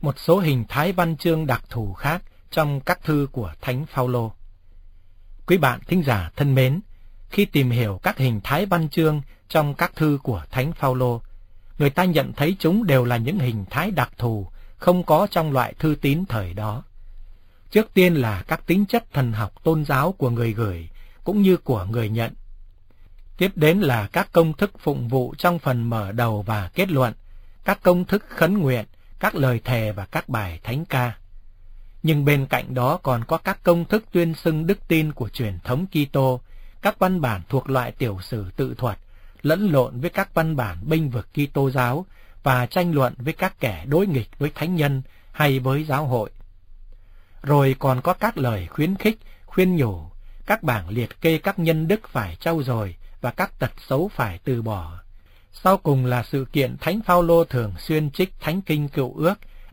một số hình thái văn chương đặc thù khác trong các thư của Thánh Phaolô. Quý bạn thính giả thân mến, khi tìm hiểu các hình thái văn chương trong các thư của Thánh Phaolô, người ta nhận thấy chúng đều là những hình thái đặc thù không có trong loại thư tín thời đó. Trước tiên là các tính chất thần học tôn giáo của người gửi cũng như của người nhận. Tiếp đến là các công thức phụng vụ trong phần mở đầu và kết luận, các công thức khấn nguyện, các lời thề và các bài thánh ca. Nhưng bên cạnh đó còn có các công thức tuyên xưng đức tin của truyền thống Kitô, các văn bản thuộc loại tiểu sử tự thuật, lẫn lộn với các văn bản bênh vực Kitô giáo và tranh luận với các kẻ đối nghịch với thánh nhân hay với giáo hội. Rồi còn có các lời khuyến khích, khuyên nhủ, các bảng liệt kê các nhân đức phải trau dồi và các tật xấu phải từ bỏ. Sau cùng là sự kiện Thánh Phaolô thường xuyên trích Thánh Kinh Cựu Ước